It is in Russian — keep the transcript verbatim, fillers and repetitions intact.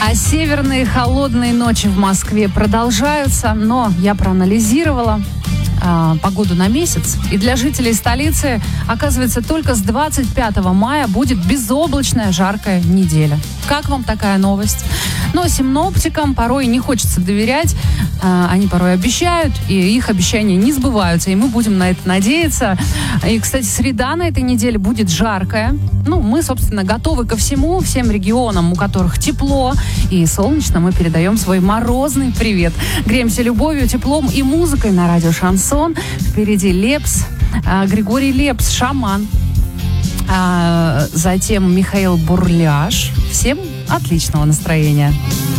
А северные холодные ночи в Москве продолжаются, но я проанализировала э, погоду на месяц. И для жителей столицы, оказывается, только с двадцать пятого мая будет безоблачная жаркая неделя. Как вам такая новость? Но синоптикам порой не хочется доверять. Э, они порой обещают, и их обещания не сбываются. И мы будем на это надеяться. И, кстати, среда на этой неделе будет жаркая. Ну, мы, собственно, готовы ко всему. Всем регионам, у которых тепло и солнечно, мы передаем свой морозный привет. Греемся любовью, теплом и музыкой на радио «Шансон». Впереди Лепс, э, Григорий Лепс, «Шаман». А затем Михаил Бурляш. Всем отличного настроения.